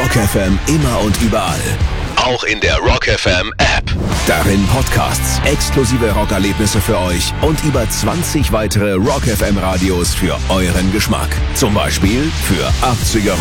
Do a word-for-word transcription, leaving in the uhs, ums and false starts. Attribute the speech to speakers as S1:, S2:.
S1: Rock F M immer und überall. Auch in der Rock F M App. Darin Podcasts, exklusive Rockerlebnisse für euch und über zwanzig weitere Rock F M Radios für euren Geschmack. Zum Beispiel für achtziger